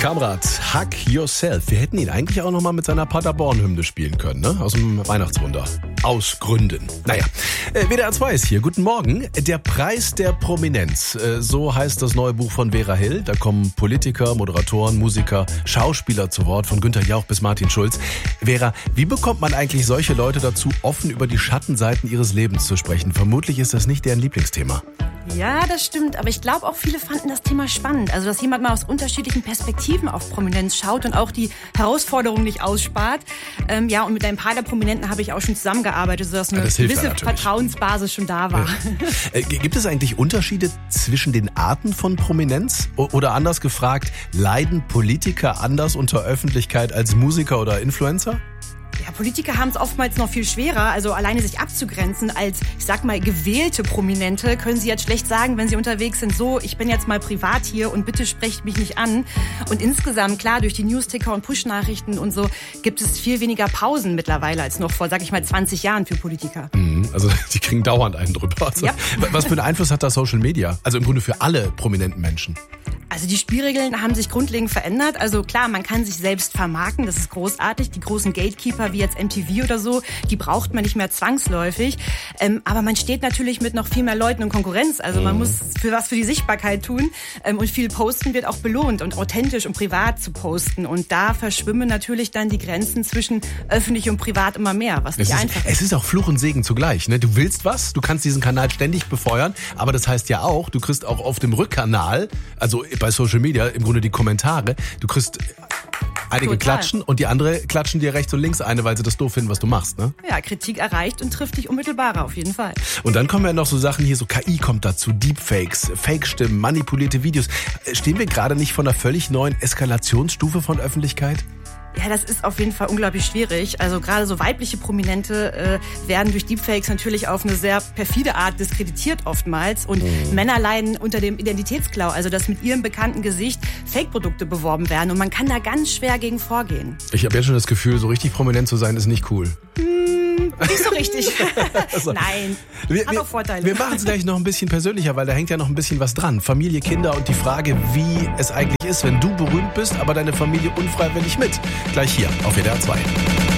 Kamrat, Hug Yourself. Wir hätten ihn eigentlich auch nochmal mit seiner Paderborn-Hymne spielen können, ne? Aus dem Weihnachtswunder. Aus Gründen. Naja, WDR 2 ist hier. Guten Morgen. Der Preis der Prominenz. So heißt das neue Buch von Vera Hill. Da kommen Politiker, Moderatoren, Musiker, Schauspieler zu Wort, von Günther Jauch bis Martin Schulz. Vera, wie bekommt man eigentlich solche Leute dazu, offen über die Schattenseiten ihres Lebens zu sprechen? Vermutlich ist das nicht deren Lieblingsthema. Ja, das stimmt. Aber ich glaube auch, viele fanden das Thema spannend. Also, dass jemand mal aus unterschiedlichen Perspektiven auf Prominenz schaut und auch die Herausforderungen nicht ausspart. Ja, und mit ein paar der Prominenten habe ich auch schon zusammengearbeitet, sodass eine gewisse Vertrauensbasis schon da war. Ja. Gibt es eigentlich Unterschiede zwischen den Arten von Prominenz? Oder anders gefragt, leiden Politiker anders unter Öffentlichkeit als Musiker oder Influencer? Ja, Politiker haben es oftmals noch viel schwerer, also alleine sich abzugrenzen als, ich sag mal, gewählte Prominente, können sie jetzt schlecht sagen, wenn sie unterwegs sind, so, ich bin jetzt mal privat hier und bitte sprecht mich nicht an. Und insgesamt, klar, durch die Newsticker und Push-Nachrichten und so, gibt es viel weniger Pausen mittlerweile als noch vor, sag ich mal, 20 Jahren für Politiker. Also die kriegen dauernd einen drüber. Also, ja. Was für einen Einfluss hat da Social Media? Also im Grunde für alle prominenten Menschen. Also die Spielregeln haben sich grundlegend verändert. Also klar, man kann sich selbst vermarkten, das ist großartig. Die großen Gatekeeper wie jetzt MTV oder so, die braucht man nicht mehr zwangsläufig. Aber man steht natürlich mit noch viel mehr Leuten in Konkurrenz. Also man muss für die Sichtbarkeit tun. Und viel Posten wird auch belohnt und authentisch und privat zu posten. Und da verschwimmen natürlich dann die Grenzen zwischen öffentlich und privat immer mehr, was nicht einfach ist. Es ist auch Fluch und Segen zugleich. Ne? Du willst was, du kannst diesen Kanal ständig befeuern, aber das heißt ja auch, du kriegst auch auf dem Rückkanal, also bei Social Media im Grunde die Kommentare. Du kriegst einige klatschen und die andere klatschen dir rechts und links eine, weil sie das doof finden, was du machst, ne? Ja, Kritik erreicht und trifft dich unmittelbarer, auf jeden Fall. Und dann kommen ja noch so Sachen hier, so KI kommt dazu, Deepfakes, Fake-Stimmen, manipulierte Videos. Stehen wir gerade nicht vor einer völlig neuen Eskalationsstufe von Öffentlichkeit? Ja, das ist auf jeden Fall unglaublich schwierig. Also gerade so weibliche Prominente werden durch Deepfakes natürlich auf eine sehr perfide Art diskreditiert oftmals. Und Männer leiden unter dem Identitätsklau, also dass mit ihrem bekannten Gesicht Fake-Produkte beworben werden. Und man kann da ganz schwer gegen vorgehen. Ich habe jetzt schon das Gefühl, so richtig prominent zu sein, ist nicht cool. Nicht so richtig. Also, nein, hat auch Vorteile. Wir machen es gleich noch ein bisschen persönlicher, weil da hängt ja noch ein bisschen was dran. Familie, Kinder und die Frage, wie es eigentlich ist, wenn du berühmt bist, aber deine Familie unfreiwillig mit. Gleich hier auf WDR 2.